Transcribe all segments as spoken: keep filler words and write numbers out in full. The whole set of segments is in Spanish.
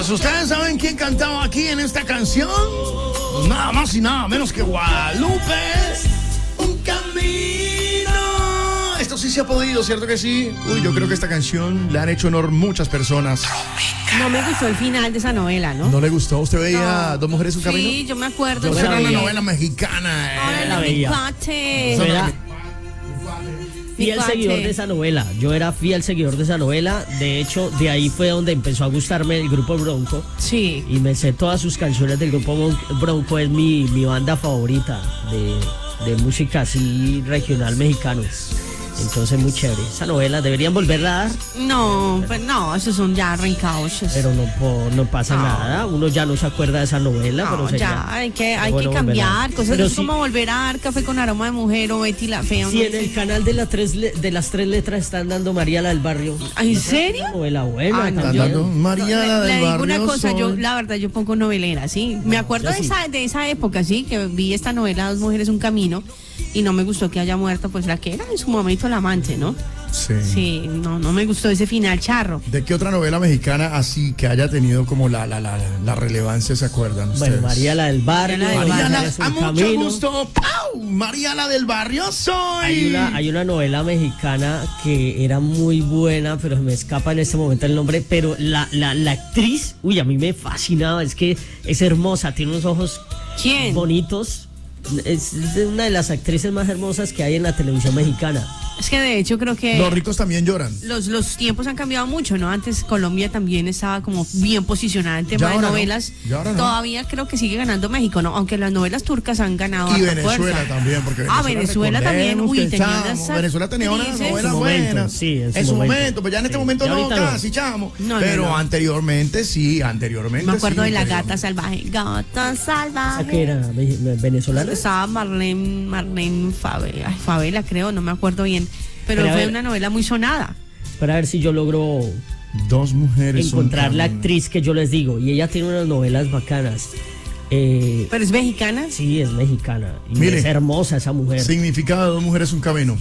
¿Ustedes saben quién cantaba aquí en esta canción? Nada más y nada menos que Guadalupe. Un camino. Esto sí se ha podido, ¿cierto que sí? Uy, yo creo que esta canción le han hecho honor muchas personas. No me gustó el final de esa novela, ¿no? ¿No le gustó? ¿Usted veía No. Dos mujeres un camino? Sí, yo me acuerdo. Yo pero era una bien. novela mexicana. Eh. Ahora la la veía. cuate. Yo era Mi fiel cuate. seguidor de esa novela. Yo era fiel seguidor de esa novela. De hecho, de ahí fue donde empezó a gustarme el grupo Bronco. Sí. Y me sé todas sus canciones del grupo Bron- Bronco. Es mi, mi banda favorita de, de música así regional mexicano. Entonces, muy chévere. Esa novela deberían volverla a dar, No, pues no, esos son ya reencauchos. pero no, po- no pasa No. nada. Uno ya no se acuerda de esa novela. No, pero sería- ya, hay que, hay bueno que volverla a cambiar dar. cosas. Pero Es sí- como volver a dar Café con Aroma de Mujer o Betty la Fea. Si ¿no? en el canal de, la tres, le- de las tres letras están dando María la del Barrio. ¿En serio? Una novela buena. Ah, no, Están yo- dando María la le, del le digo barrio. una cosa, yo soy. la verdad yo pongo novelera, sí. Me acuerdo yo de sí. esa, de esa época, sí, que vi esta novela Dos mujeres un camino y no me gustó que haya muerto pues la que era en su momento la amante, ¿no? Sí. Sí, no, no me gustó ese final charro. ¿De qué otra novela mexicana así que haya tenido como la, la, la, la relevancia se acuerdan Bueno, ustedes? María la del Barrio. María la del María Barrio. la, es un a mucho camino. gusto. ¡Pau! María la del barrio soy. Hay una, hay una novela mexicana que era muy buena, pero se me escapa en este momento el nombre. Pero la, la, la actriz, uy, a mí me fascinaba. Es que es hermosa, tiene unos ojos ¿Quién? bonitos. Es de una de las actrices más hermosas que hay en la televisión mexicana. Es que de hecho creo que Los ricos también lloran. los, los tiempos han cambiado mucho, ¿no? Antes Colombia también estaba como bien posicionada en tema Ya de ahora no, novelas. ya ahora no. Todavía creo que sigue ganando México, ¿no? Aunque las novelas turcas han ganado Y harta Venezuela fuerza. también, porque Ah, Venezuela también, recordemos uy, que, tenía chamo, unas Venezuela tenía unas actrices. novelas En su momento, buenas. sí, en su en su momento. momento, pues ya en este Sí, momento ya no, ahorita no. casi, chamo. No, no, Pero no. anteriormente sí, anteriormente Me acuerdo sí, de La pero- Gata Salvaje. Gata ¿Esa Salvaje. que era? Ve- ¿Venezolana? Estaba Marlene, Marlene Favela, ay, Favela, creo, no me acuerdo bien. Pero Pero a fue ver. una novela muy sonada. Para ver si yo logro Dos mujeres. un encontrar la camino. actriz que yo les digo. Y ella tiene unas novelas bacanas. Eh, Pero es mexicana. sí, es mexicana. Y Mire. es hermosa esa mujer. Significado de Dos mujeres un camino.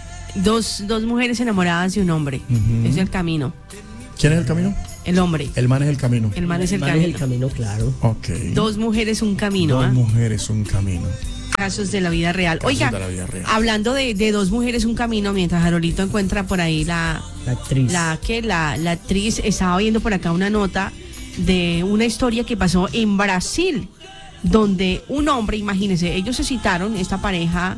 Dos, dos mujeres enamoradas de un hombre. Es el camino. ¿Quién es el camino? El hombre. El man es el camino. El man es el Man camino. el camino, claro. Ok. Dos mujeres, un camino. Dos ¿ah? mujeres un camino. Casos de la vida real. Casos Oiga, de la vida real. hablando de, de dos mujeres, un camino, mientras Jarolito encuentra por ahí la, La actriz. la que la, la actriz, estaba viendo por acá una nota de una historia que pasó en Brasil, donde un hombre, imagínense, ellos se citaron, esta pareja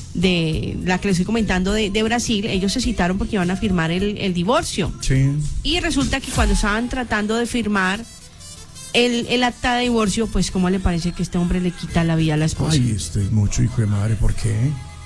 de la que les estoy comentando de, de Brasil, ellos se citaron porque iban a firmar el, el divorcio. Sí. Y resulta que cuando estaban tratando de firmar el, el acta de divorcio, pues ¿cómo le parece que este hombre le quita la vida a la esposa? Ay, este es mucho hijo de madre. ¿Por qué?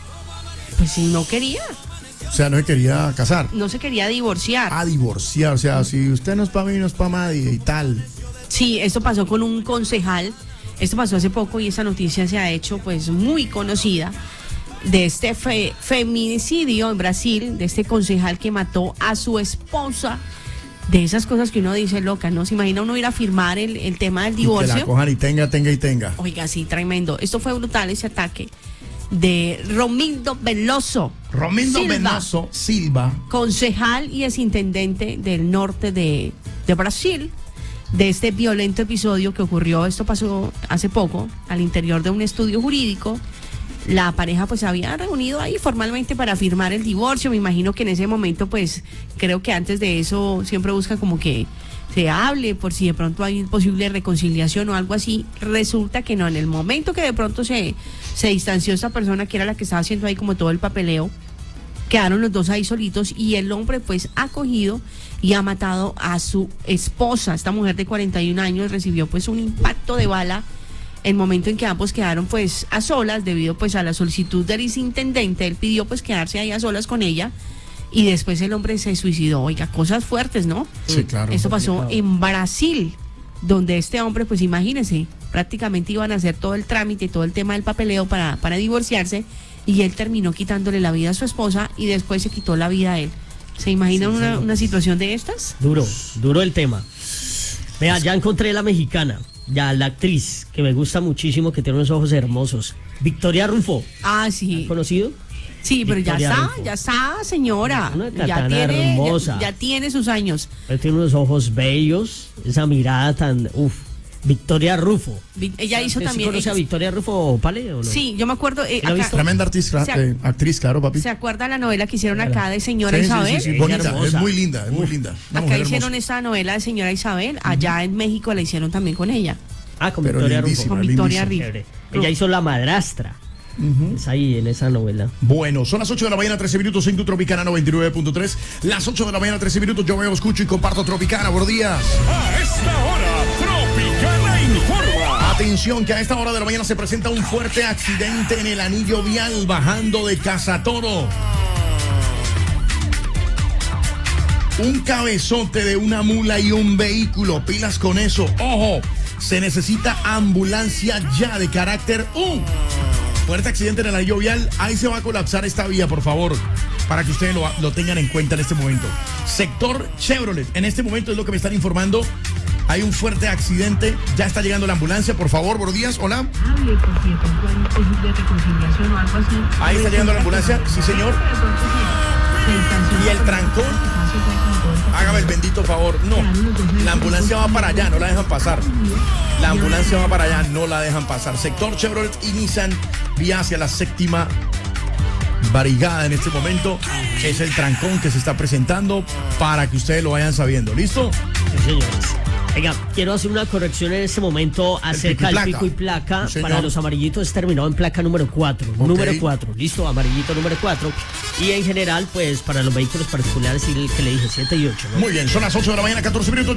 Pues si no quería, O sea, no se quería casar. no se quería divorciar. A divorciar. O sea, si usted no es para mí, no es para nadie y tal. Sí, esto pasó con un concejal, esto pasó hace poco y esa noticia se ha hecho pues muy conocida de este fe- feminicidio en Brasil, de este concejal que mató a su esposa, de esas cosas que uno dice loca, ¿no? Se imagina uno ir a firmar el, el tema del Y que divorcio. la cojan y tenga, tenga y tenga. Oiga, sí, tremendo. Esto fue brutal, ese ataque de Romildo Veloso. Romindo Silva, Venoso Silva. concejal y exintendente del norte de, de Brasil, de este violento episodio que ocurrió. Esto pasó hace poco al interior de un estudio jurídico. La pareja pues se había reunido ahí formalmente para firmar el divorcio. Me imagino que en ese momento pues creo que antes de eso siempre busca como que se hable por si de pronto hay posible reconciliación o algo así. Resulta que no, en el momento que de pronto se, se distanció esta persona que era la que estaba haciendo ahí como todo el papeleo, quedaron los dos ahí solitos y el hombre pues ha cogido y ha matado a su esposa. Esta mujer de cuarenta y un años recibió pues un impacto de bala el momento en que ambos quedaron pues a solas debido pues a la solicitud del intendente. Él pidió pues quedarse ahí a solas con ella y después el hombre se suicidó. Oiga, cosas fuertes, ¿no? Sí, claro. Esto pasó en Brasil, donde este hombre, pues imagínense, prácticamente iban a hacer todo el trámite, todo el tema del papeleo para, para divorciarse, y él terminó quitándole la vida a su esposa y después se quitó la vida a él. ¿Se imaginan una, una situación de estas? Duro, duro el tema. Vea, ya encontré la mexicana, ya la actriz, que me gusta muchísimo, que tiene unos ojos hermosos. Victoria Rufo, Ah, ¿has sí. conocido? Sí, pero ya Victoria está, Rufo. ya está, señora. Una Ya katana tiene, hermosa. ya, ya tiene sus años. Él tiene unos ojos bellos, esa mirada tan, uff, Victoria Rufo. Vi- Ella hizo ¿Sí también. conoce a ella- Victoria Rufo Pale o no? Sí, yo me acuerdo. eh, ¿Sí la ha acá- visto? Tremenda artista, Se- eh, actriz, claro, papi. ¿Se acuerda la novela que hicieron acá de Señora Sí, sí, Isabel? sí, sí, Ella bonita, hermosa. es muy linda, es muy Uf. linda. Una Acá mujer hicieron hermosa. esta novela de Señora Isabel. Allá en México la hicieron también con ella. Ah, con Pero Victoria lindísima, Rufo. Con Victoria lindísima. Rufo. Chévere. Ella hizo La Madrastra. Es ahí en esa novela. Bueno, son las ocho de la mañana, trece minutos en tu Tropicana noventa y nueve punto tres. Las ocho de la mañana, trece minutos. Yo veo, escucho y comparto Tropicana. Buenos días. A esta hora, Tropicana informa. Atención, que a esta hora de la mañana se presenta un fuerte accidente en el anillo vial bajando de Casa Toro. Un cabezote de una mula y un vehículo. Pilas con eso. Ojo, se necesita ambulancia ya de carácter U. Fuerte accidente en el anillo vial. Ahí se va a colapsar esta vía, por favor, para que ustedes lo, lo tengan en cuenta en este momento. Sector Chevrolet. En este momento es lo que me están informando. Hay un fuerte accidente. Ya está llegando la ambulancia. Por favor, buenos días. Hola. Hable porque encontró un déficit de reconciliación o algo así. Ahí está llegando la ambulancia. Sí, señor. ¿Y el trancón? Hágame el bendito favor. No, la ambulancia va para allá, no la dejan pasar. La ambulancia va para allá, no la dejan pasar. Sector Chevrolet y Nissan, vía hacia la séptima barrigada en este momento. Es el trancón que se está presentando para que ustedes lo vayan sabiendo. ¿Listo? Sí, señores. Venga, quiero hacer una corrección en este momento acerca pico y del placa. pico y placa. Sí, señor. Para los amarillitos es terminado en placa número cuatro. Ok. Número cuatro, listo, amarillito número cuatro. Y en general, pues para los vehículos particulares, sí, el que le dije siete y ocho, ¿no? Muy bien, son las ocho de la mañana, catorce minutos.